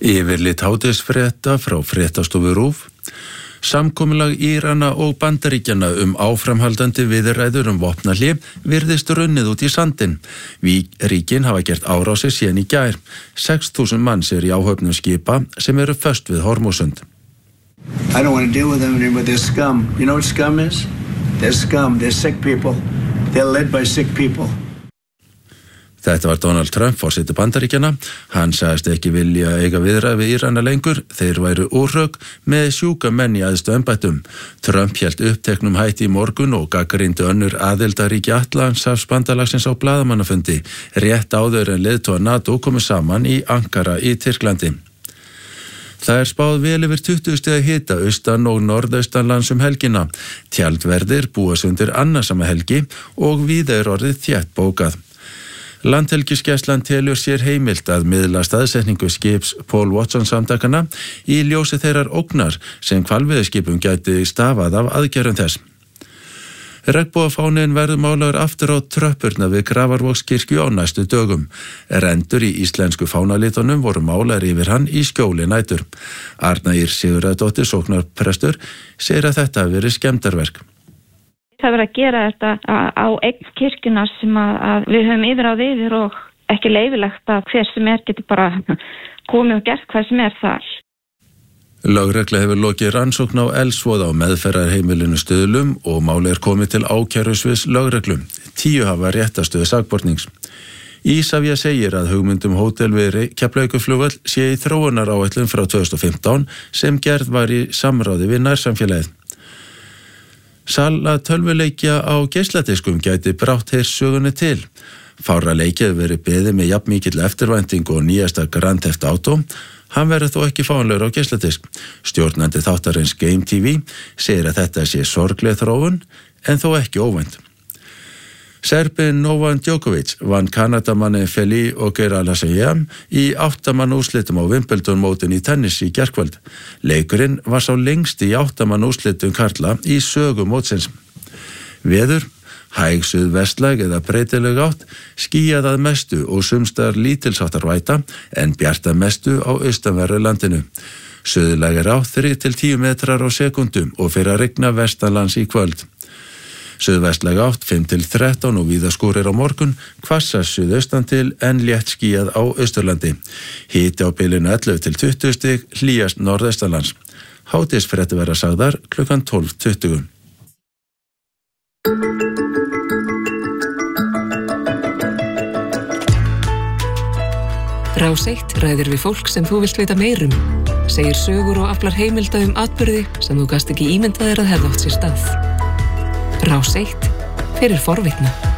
Yfirlit hádegisfrétta frá fréttastofu RÚV. Samkomulag Írana og Bandaríkjanna áframhaldandi viðræður vopnahlé virðist runnið út í sandinn. Ríkin hafa gert árásir síðan í gær. 6.000 manns í áhöfnum skipa sem eru föst við Hormúsund. I don't want to deal with them anymore. They're scum. You know what scum is? They're scum. They're sick people. They're led by sick people. Þetta var Donald Trump, forseti Bandaríkjanna. Hann sagðist ekki vilja eiga viðræði við Írana lengur. Þeir væru úrrök með sjúka menn í æðstu embættum. Trump hélt uppteknum hætti í morgun og gagnrýndi önnur aðildarríki Atlantshafsbandalagsins á blaðamannafundi. Rétt áður en leiðtogar NATO komu saman í Ankara í Tyrklandi. Það spáð vel yfir 20 stiga hita austan og norðaustanlands helgina. Tjaldverðir búast undir annasama helgi og víða orðið þétt bókað. Landhelgisgæslan telur sér heimilt að miðla staðsetningu skips Paul Watson samtakanna í ljósi þeirrar ógnar sem hvalveiðiskipum gæti stafað af aðgerðum þess. Regnbogafáninn verður málaður aftur á tröppurna við Grafarvogskirkju á næstu dögum. Rendur í íslensku fánalitunum voru málaðir yfir hann í skjóli nætur. Arna Ýr Sigurðardóttir, sóknarprestur, segir að þetta hafi verið skemmdarverk. Það verið að gera þetta á eign kirkjunnar sem að við höfum yfirráð yfir og ekki leyfilegt að hver sem getur bara komið og gert hvað sem þar. Lögregla hefur lokið rannsókn á eldsvoða á meðferðarheimilinu Stuðlum og málið komið til ákærusviðs lögreglu. 10 hafa réttarstöðu sakbornings. Ísafja segir að hugmyndum hótel við Keflavíkurflugvöll sé í þróunaráætlun frá 2015 sem gerð var í samráði við nærsamfélagið. Sala tölvuleikja á geisladiskum gæti brátt sögunni til. Fárra leikja hefur verið beðið með jafnmikill eftirvænting og nýjasta Grand Theft Auto. Hann verður þó ekki fáanlegur á geisladisk. Stjórnandi þáttarins Game TV segir að þetta sé sorgleg þróun en þó ekki óvænt. Serbinn Novak Djokovic vann Kanadamanni Feli Auger-Aliassime í 8-manna úrslitum á Wimbledon-mótinu í tennis í gærkvöld. Leikurinn var sá lengsti í 8-manna úrslitum karla í sögu mótsins. Veður, hæg suðvestlæg eða breytileg átt, skýjað að mestu og sumstaðar lítilsháttar væta en bjart að mestu á austanverðu landinu. Suðlæg átt 3 til 10 metrar á sekúndu og fer að rigna vestanlands í kvöld. Suðvestlæg átt 5 til 13 og víða skúrir á morgun, hvassast suðaustan til en létt skýjað á Austurlandi. Hiti á bilinu 11 til 20 stig, hlýjast norðaustanlands. Hádegisfréttir verða sagðar klukkan 12:20. Rás 1 ræðir við fólk sem þú vilt vita meirum, segir sögur og aflar heimilda atburði sem þú gast ekki ímyndað að hefði átt sér stað. Rás 1 fyrir forvitna.